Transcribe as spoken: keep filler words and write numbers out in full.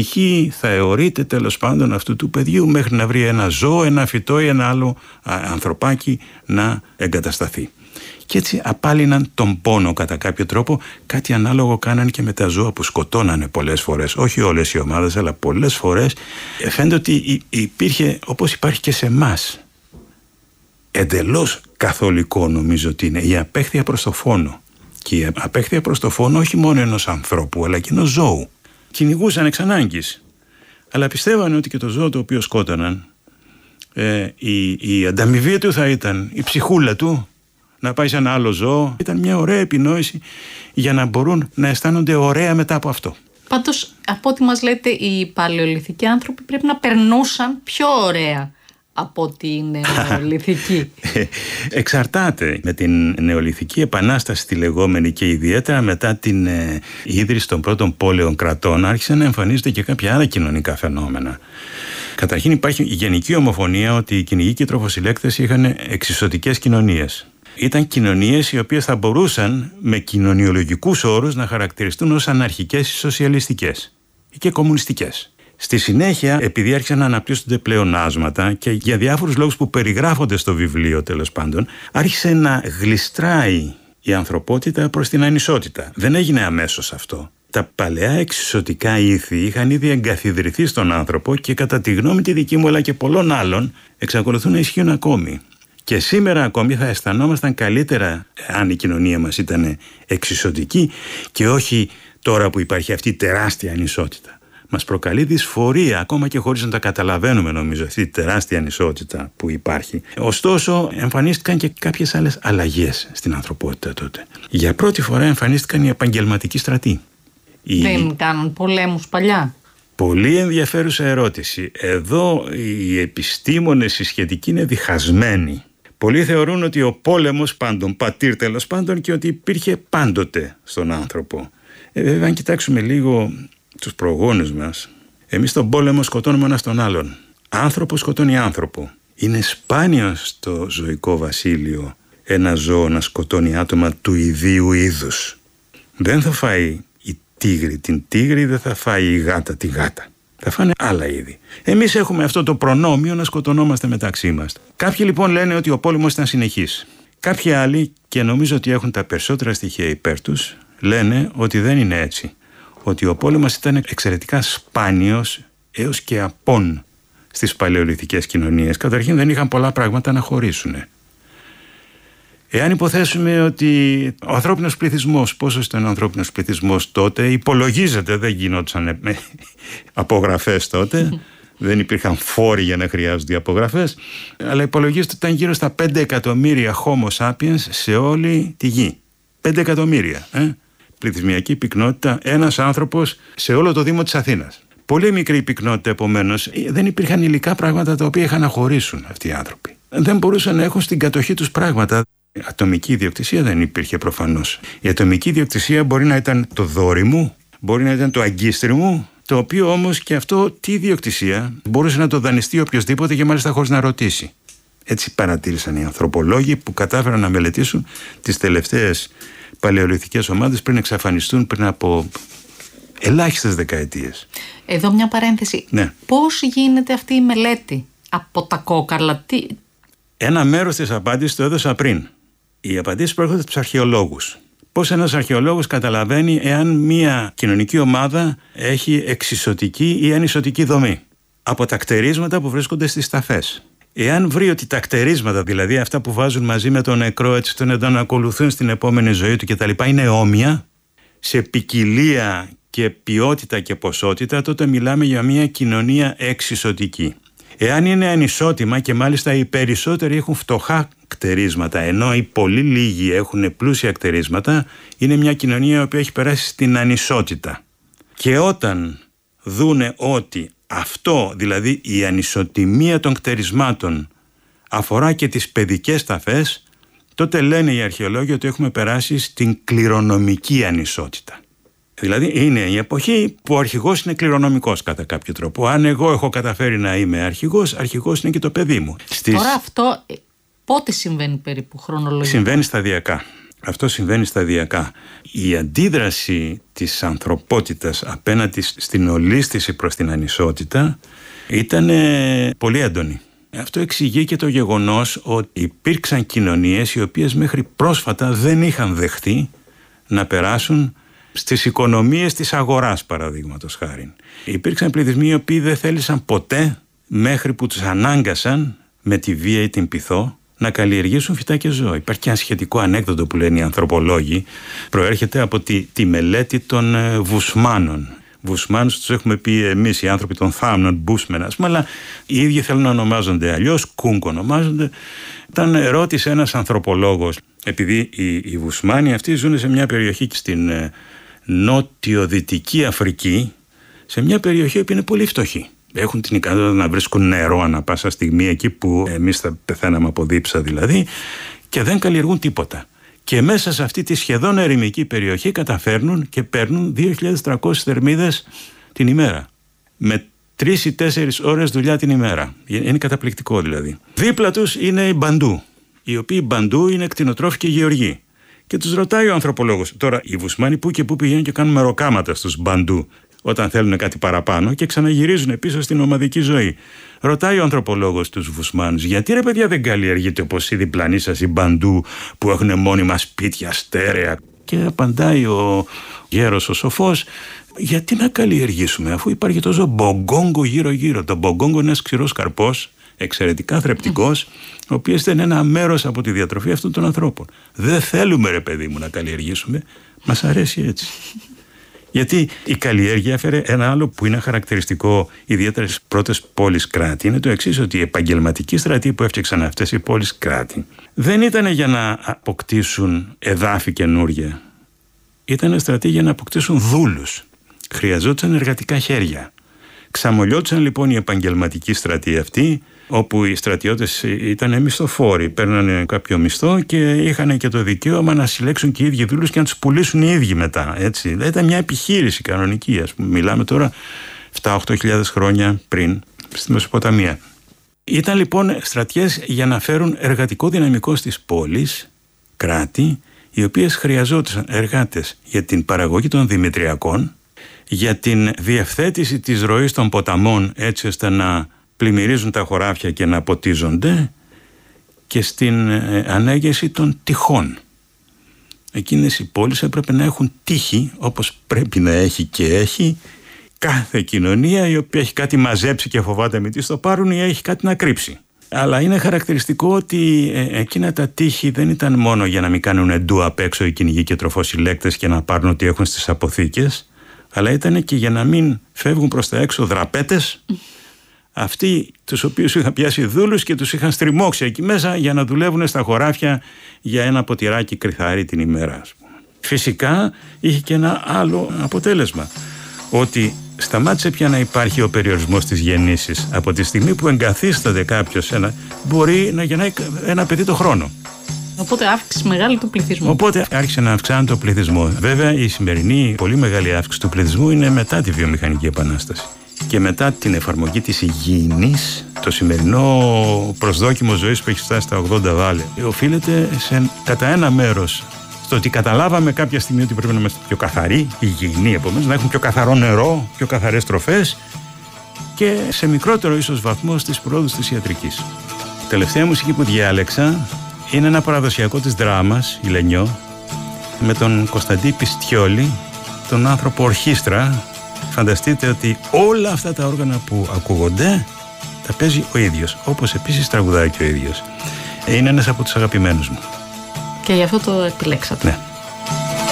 ψυχή θα αιωρείται τέλος πάντων αυτού του παιδιού μέχρι να βρει ένα ζώο, ένα φυτό ή ένα άλλο ανθρωπάκι να εγκατασταθεί. Και έτσι απάλυναν τον πόνο κατά κάποιο τρόπο. Κάτι ανάλογο κάνανε και με τα ζώα που σκοτώνανε πολλές φορές. Όχι όλες οι ομάδες, αλλά πολλές φορές. Φαίνεται ότι υπήρχε, όπως υπάρχει και σε εμάς, εντελώς καθολικό νομίζω ότι είναι η απέχθεια προς το φόνο. Και η απέχθεια προς το φόνο όχι μόνο ενός ανθρώπου, αλλά και ενός ζώου. Κυνηγούσαν εξ ανάγκης. Αλλά πιστεύανε ότι και το ζώο το οποίο σκότωναν, ε, η, η ανταμοιβή του θα ήταν η ψυχούλα του να πάει σε ένα άλλο ζώο. Ήταν μια ωραία επινόηση για να μπορούν να αισθάνονται ωραία μετά από αυτό. Πάντως, από ό,τι μας λέτε, οι παλαιολιθικοί άνθρωποι πρέπει να περνούσαν πιο ωραία από τη νεολιθική. Εξαρτάται. Με την νεολιθική επανάσταση τη λεγόμενη και ιδιαίτερα μετά την ε, ίδρυση των πρώτων πόλεων κρατών άρχισαν να εμφανίζονται και κάποια άλλα κοινωνικά φαινόμενα. Καταρχήν υπάρχει η γενική ομοφωνία ότι οι κυνηγοί και οι τροφοσυλλέκτες είχαν εξισωτικές κοινωνίες. Ήταν κοινωνίες οι οποίες θα μπορούσαν με κοινωνιολογικούς όρους να χαρακτηριστούν ως αναρχικές ή σοσιαλιστικές ή και κομμουνιστικές. Στη συνέχεια, επειδή άρχισαν να αναπτύσσονται πλεονάσματα και για διάφορους λόγους που περιγράφονται στο βιβλίο τέλος πάντων, άρχισε να γλιστράει η ανθρωπότητα προς την ανισότητα. Δεν έγινε αμέσως αυτό. Τα παλαιά εξισωτικά ήθη είχαν ήδη εγκαθιδρυθεί στον άνθρωπο και κατά τη γνώμη τη δική μου αλλά και πολλών άλλων εξακολουθούν να ισχύουν ακόμη. Και σήμερα ακόμη θα αισθανόμασταν καλύτερα αν η κοινωνία μας ήταν εξισωτική και όχι τώρα που υπάρχει αυτή η τεράστια ανισότητα. Μας προκαλεί δυσφορία ακόμα και χωρίς να τα καταλαβαίνουμε νομίζω αυτή η τεράστια ανισότητα που υπάρχει. Ωστόσο εμφανίστηκαν και κάποιες άλλες αλλαγές στην ανθρωπότητα τότε. Για πρώτη φορά εμφανίστηκαν οι επαγγελματικοί στρατοί. Δεν κάνουν πολέμους παλιά? Πολύ ενδιαφέρουσα ερώτηση. Εδώ οι επιστήμονες οι σχετικοί είναι διχασμένοι. Πολλοί θεωρούν ότι ο πόλεμος πάντων πατήρ τέλος πάντων και ότι υπήρχε πάντοτε στον άνθρωπο. Ε, βέβαια αν κοιτάξουμε λίγο τους προγόνους μας, εμείς τον πόλεμο σκοτώνουμε ένας τον άλλον. Άνθρωπο σκοτώνει άνθρωπο. Είναι σπάνιο στο ζωικό βασίλειο ένα ζώο να σκοτώνει άτομα του ιδίου είδους. Δεν θα φάει η τίγρη την τίγρη, δεν θα φάει η γάτα τη γάτα. Θα φάνε άλλα είδη. Εμείς έχουμε αυτό το προνόμιο να σκοτωνόμαστε μεταξύ μας. Κάποιοι λοιπόν λένε ότι ο πόλεμος ήταν συνεχής. Κάποιοι άλλοι, και νομίζω ότι έχουν τα περισσότερα στοιχεία υπέρ τους, λένε ότι δεν είναι έτσι. Ότι ο πόλεμος ήταν εξαιρετικά σπάνιος έως και απόν στις παλαιολιθικές κοινωνίες. Καταρχήν δεν είχαν πολλά πράγματα να χωρίσουν. Εάν υποθέσουμε ότι ο ανθρώπινος πληθυσμός, πόσο ήταν ο ανθρώπινος πληθυσμός τότε, υπολογίζεται, δεν γινόντουσαν απογραφές τότε, δεν υπήρχαν φόροι για να χρειάζονται απογραφές, αλλά υπολογίζεται ότι ήταν γύρω στα πέντε εκατομμύρια Homo sapiens σε όλη τη γη. πέντε εκατομμύρια, ε? Πληθυσμιακή πυκνότητα, ένας άνθρωπος σε όλο το Δήμο της Αθήνας. Πολύ μικρή πυκνότητα επομένως, δεν υπήρχαν υλικά πράγματα τα οποία είχαν να χωρίσουν αυτοί οι άνθρωποι. Δεν μπορούσαν να έχουν στην κατοχή τους πράγματα. Η ατομική ιδιοκτησία δεν υπήρχε προφανώς. Η ατομική ιδιοκτησία μπορεί να ήταν το δόρυ μου, μπορεί να ήταν το αγκίστρι μου, το οποίο όμως και αυτό τι ιδιοκτησία μπορούσε να το δανειστεί οποιοδήποτε και μάλιστα χωρίς να ρωτήσει. Έτσι παρατήρησαν οι ανθρωπολόγοι που κατάφεραν να μελετήσουν τις τελευταίες παλαιολιθικές ομάδες πριν εξαφανιστούν πριν από ελάχιστες δεκαετίες. Εδώ μια παρένθεση. Ναι. Πώς γίνεται αυτή η μελέτη από τα κόκαλα? Τι... Ένα μέρος της απάντησης το έδωσα πριν. Οι απαντήσεις προέρχονται από τους αρχαιολόγους. Πώς ένας αρχαιολόγος καταλαβαίνει εάν μια κοινωνική ομάδα έχει εξισωτική ή ανισωτική δομή? Από τα κτερίσματα που βρίσκονται στις ταφές. Εάν βρει ότι τα κτερίσματα, δηλαδή αυτά που βάζουν μαζί με τον νεκρό έτσι ώστε να ακολουθούν στην επόμενη ζωή του κτλ., είναι όμοια σε ποικιλία και ποιότητα και ποσότητα, τότε μιλάμε για μια κοινωνία εξισωτική. Εάν είναι ανισότιμα και μάλιστα οι περισσότεροι έχουν φτωχά κτερίσματα, ενώ οι πολύ λίγοι έχουν πλούσια κτερίσματα, είναι μια κοινωνία η οποία έχει περάσει στην ανισότητα. Και όταν δούνε ότι αυτό, δηλαδή η ανισοτιμία των κτερισμάτων, αφορά και τις παιδικές ταφές, τότε λένε οι αρχαιολόγοι ότι έχουμε περάσει στην κληρονομική ανισότητα. Δηλαδή είναι η εποχή που ο αρχηγός είναι κληρονομικός κατά κάποιο τρόπο. Αν εγώ έχω καταφέρει να είμαι αρχηγός, αρχηγός είναι και το παιδί μου. Στις... Τώρα αυτό πότε συμβαίνει περίπου χρονολογικά? Συμβαίνει σταδιακά. Αυτό συμβαίνει σταδιακά. Η αντίδραση της ανθρωπότητας απέναντι στην ολίσθηση προς την ανισότητα ήταν πολύ έντονη. Αυτό εξηγεί και το γεγονός ότι υπήρξαν κοινωνίες οι οποίες μέχρι πρόσφατα δεν είχαν δεχτεί να περάσουν στις οικονομίες της αγοράς, παραδείγματος χάριν. Υπήρξαν πληθυσμοί οι οποίοι δεν θέλησαν ποτέ, μέχρι που τους ανάγκασαν με τη βία ή την πειθό, να καλλιεργήσουν φυτά και ζώα. Υπάρχει και ένα σχετικό ανέκδοτο που λένε οι ανθρωπολόγοι, προέρχεται από τη, τη μελέτη των ε, Βουσμάνων. Βουσμάνους τους έχουμε πει εμείς οι άνθρωποι των Θάμνων, Μπούσμεν, ας πούμε, αλλά οι ίδιοι θέλουν να ονομάζονται αλλιώς, Κούγκ ονομάζονται. Όταν ρώτησε ένας ανθρωπολόγος, επειδή οι, οι Βουσμάνοι αυτοί ζουν σε μια περιοχή στην ε, νότιο-δυτική Αφρική, σε μια περιοχή που είναι πολύ φτωχή. Έχουν την ικανότητα να βρίσκουν νερό ανά πάσα στιγμή, εκεί που εμείς θα πεθαίναμε από δίψα δηλαδή, και δεν καλλιεργούν τίποτα. Και μέσα σε αυτή τη σχεδόν ερημική περιοχή καταφέρνουν και παίρνουν δύο χιλιάδες τριακόσιες θερμίδες την ημέρα. Με τρεις ή τέσσερις ώρες δουλειά την ημέρα. Είναι καταπληκτικό δηλαδή. Δίπλα τους είναι οι Μπαντού, οι οποίοι Μπαντού είναι κτηνοτρόφοι και γεωργοί. Και τους ρωτάει ο ανθρωπολόγος. Τώρα οι Βουσμάνοι που και που πηγαίνουν και κάνουν μεροκάματα στους Μπαντού όταν θέλουν κάτι παραπάνω και ξαναγυρίζουν πίσω στην ομαδική ζωή. Ρωτάει ο ανθρωπολόγος τους Βουσμάνους, γιατί ρε παιδιά δεν καλλιεργείτε όπως οι διπλανοί σας οι Μπαντού που έχουν μόνιμα σπίτια, στέρεα? Και απαντάει ο γέρος ο σοφός, γιατί να καλλιεργήσουμε αφού υπάρχει τόσο μπογκόγκο γύρω γύρω? Το μπογκόγκο είναι ένας ξηρός καρπός, εξαιρετικά θρεπτικός, ο οποίος ήταν ένα μέρος από τη διατροφή αυτών των ανθρώπων. Δεν θέλουμε ρε παιδί μου να καλλιεργήσουμε, μας αρέσει έτσι. Γιατί η καλλιέργεια έφερε ένα άλλο που είναι χαρακτηριστικό ιδιαίτερα στις πρώτες πόλεις κράτη. Είναι το εξής, ότι οι επαγγελματικοί στρατοί που έφτιαξαν αυτές οι πόλεις κράτη δεν ήταν για να αποκτήσουν εδάφη καινούρια. Ήταν στρατοί για να αποκτήσουν δούλους. Χρειαζόντουσαν εργατικά χέρια. Ξαμολιόντουσαν λοιπόν οι επαγγελματικοί στρατοί αυτοί, όπου οι στρατιώτες ήταν μισθοφόροι, παίρνανε κάποιο μισθό και είχαν και το δικαίωμα να συλλέξουν και οι ίδιοι δούλους και να τους πουλήσουν οι ίδιοι μετά. Έτσι. Ήταν μια επιχείρηση κανονική, ας πούμε. Μιλάμε τώρα επτά με οκτώ χιλιάδες χρόνια πριν στη Μεσοποταμία. Ήταν λοιπόν στρατιές για να φέρουν εργατικό δυναμικό στις πόλεις, κράτη, οι οποίες χρειαζόντουσαν εργάτες για την παραγωγή των δημητριακών, για την διευθέτηση της ροής των ποταμών έτσι ώστε να πλημμυρίζουν τα χωράφια και να ποτίζονται, και στην ανέγερση των τυχών. Εκείνες οι πόλεις έπρεπε να έχουν τύχη, όπως πρέπει να έχει και έχει κάθε κοινωνία η οποία έχει κάτι μαζέψει και φοβάται μη της το πάρουν ή έχει κάτι να κρύψει. Αλλά είναι χαρακτηριστικό ότι εκείνα τα τείχη δεν ήταν μόνο για να μην κάνουν εντού απ' έξω οι κυνηγοί και τροφοσυλλέκτες και να πάρουν ό,τι έχουν στις αποθήκες, αλλά ήταν και για να μην φεύγουν προς τα έξω δραπέτες, αυτοί τους οποίους είχαν πιάσει δούλους και τους είχαν στριμώξει εκεί μέσα για να δουλεύουν στα χωράφια για ένα ποτηράκι κρυθάρι την ημέρα. Φυσικά είχε και ένα άλλο αποτέλεσμα, ότι σταμάτησε πια να υπάρχει ο περιορισμός της γεννήσης. Από τη στιγμή που εγκαθίσταται κάποιος ένα, μπορεί να γεννάει ένα παιδί το χρόνο. Οπότε αύξηση μεγάλη του πληθυσμού. Οπότε άρχισε να αυξάνει το πληθυσμό. Βέβαια η σημερινή πολύ μεγάλη αύξηση του πληθυσμού είναι μετά τη βιομηχανική επανάσταση. Και μετά την εφαρμογή της υγιεινής, το σημερινό προσδόκιμο ζωής που έχει φτάσει στα ογδόντα βάλε οφείλεται σε, κατά ένα μέρος στο ότι καταλάβαμε κάποια στιγμή ότι πρέπει να είμαστε πιο καθαροί, υγιεινοί επομένως, να έχουμε πιο καθαρό νερό, πιο καθαρές τροφές, και σε μικρότερο ίσως βαθμό στις προόδους της ιατρικής. Η τελευταία μουσική που διάλεξα είναι ένα παραδοσιακό της δράμας, η Λενιό, με τον Κωνσταντή Πιστιόλη, τον άνθρωπο ορχήστρα. Φανταστείτε ότι όλα αυτά τα όργανα που ακούγονται τα παίζει ο ίδιος, όπως επίσης τραγουδάει και ο ίδιος. Είναι ένας από τους αγαπημένους μου. Και γι' αυτό το επιλέξατε. Ναι.